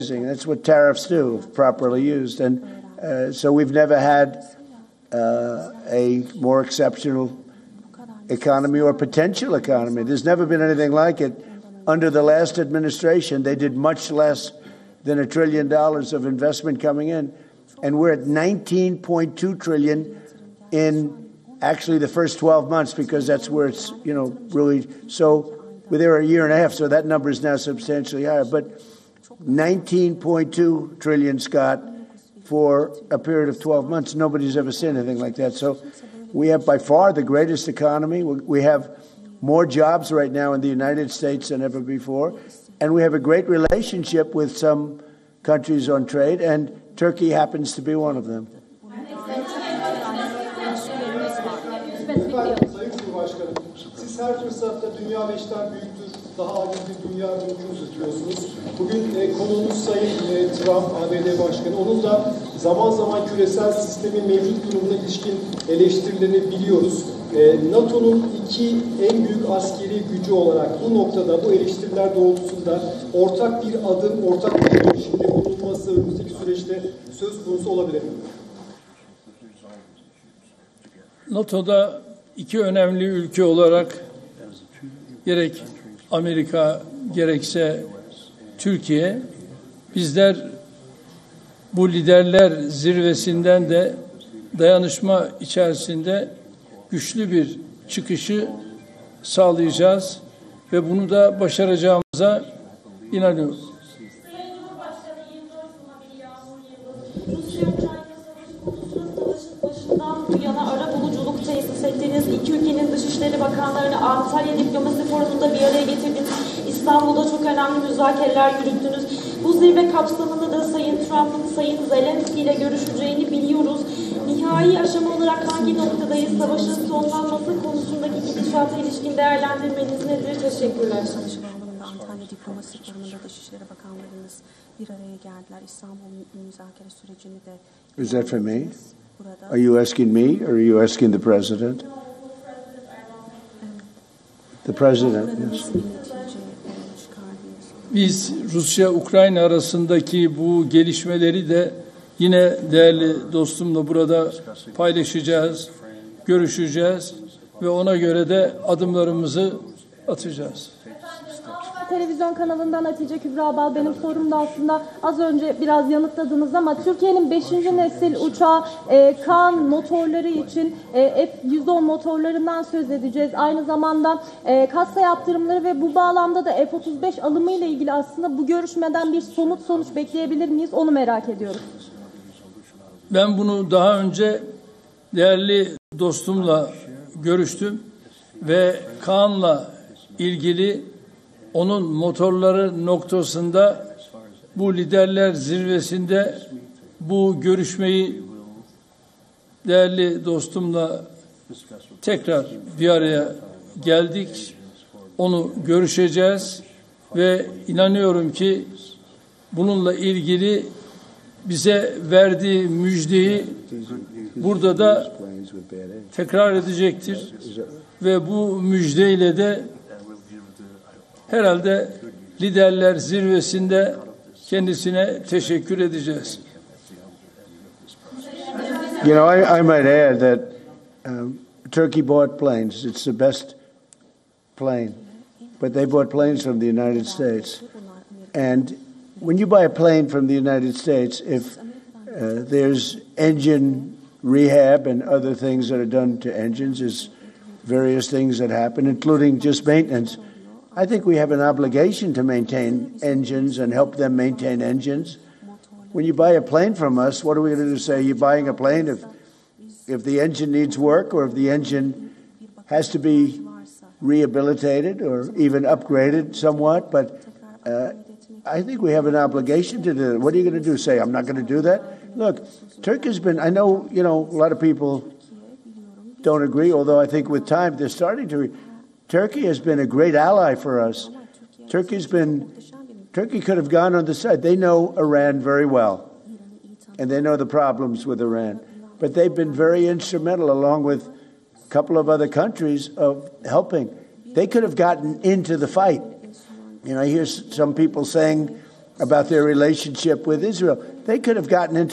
That's what tariffs do, if properly used. And so we've never had a more exceptional economy or potential economy. There's never been anything like it. Under the last administration, they did much less than $1 trillion of investment coming in. And we're at $19.2 trillion in actually the first 12 months, because that's where it's, really. So we're there a year and a half, so that number is now substantially higher. But 19.2 trillion, Scott, for a period of 12 months. Nobody's ever seen anything like that. So we have by far the greatest economy. We have more jobs right now in the United States than ever before. And we have a great relationship with some countries on trade, and Turkey happens to be one of them. Sayın Cumhurbaşkanım, siz her fırsatta dünya beşten büyüktür, daha adil bir dünya görüşünü tutuyorsunuz. Bugün konuğumuz Sayın Trump, ABD Başkanı. Onun da zaman zaman küresel sistemin mevcut durumuna ilişkin eleştirilerini biliyoruz. NATO'nun iki en büyük askeri gücü olarak bu noktada, bu eleştiriler doğrultusunda ortak bir adım, ortak bir girişimde bulunması önümüzdeki süreçte söz konusu olabilir mi? NATO'da iki önemli ülke olarak gerek Amerika gerekse Türkiye, bizler bu liderler zirvesinden de dayanışma içerisinde güçlü bir çıkışı sağlayacağız ve bunu da başaracağımıza inanıyorum. İki ülkenin Dışişleri Bakanlarını Antalya Diplomasi Forumu'nda bir araya getirdiniz. İstanbul'da çok önemli müzakereler yürüttünüz. Bu zirve kapsamında da Sayın Trump'ın Sayın Zelenski ile görüşeceğini biliyoruz. Nihai aşama olarak hangi noktadayız? Savaşın sonlanması konusundaki gidişata ilişkin değerlendirmeniz nedir? Teşekkürler. Antalya Diplomasi Forumu'nda Dışişleri Bakanlarınız bir araya geldiler. İstanbul müzakere sürecini de... Is that for me? Are you asking me, or are you asking the president? The president, yes. Biz Rusya-Ukrayna arasındaki bu gelişmeleri de yine değerli dostumla burada paylaşacağız, görüşeceğiz ve ona göre de adımlarımızı atacağız. Televizyon kanalından Hatice Kübra Bal, benim sorum da aslında az önce biraz yanıtladınız ama Türkiye'nin 5. nesil uçağı Kaan motorları için F-110 motorlarından söz edeceğiz. Aynı zamanda kassa yaptırımları ve bu bağlamda da F-35 alımı ile ilgili aslında bu görüşmeden bir sonuç bekleyebilir miyiz? Onu merak ediyoruz. Ben bunu daha önce değerli dostumla görüştüm ve Kaan'la ilgili onun motorları noktasında bu liderler zirvesinde bu görüşmeyi değerli dostumla tekrar bir araya geldik. Onu görüşeceğiz ve inanıyorum ki bununla ilgili bize verdiği müjdeyi burada da tekrar edecektir ve bu müjdeyle de herhalde liderler zirvesinde kendisine teşekkür edeceğiz. I might add that Turkey bought planes. It's the best plane. But they bought planes from the United States. And when you buy a plane from the United States, if there's engine rehab and other things that are done to engines, there's various things that happen, including just maintenance. I think we have an obligation to maintain engines and help them maintain engines. When you buy a plane from us, what are we going to do? Say you're buying a plane if the engine needs work, or if the engine has to be rehabilitated or even upgraded somewhat. But I think we have an obligation to do that. What are you going to do? Say, I'm not going to do that? Look, Turkey's been, I know, a lot of people don't agree, although I think with time they're starting to. Turkey has been a great ally for us. Turkey could have gone on the side. They know Iran very well, and they know the problems with Iran. But they've been very instrumental, along with a couple of other countries, of helping. They could have gotten into the fight. I hear some people saying about their relationship with Israel. They could have gotten into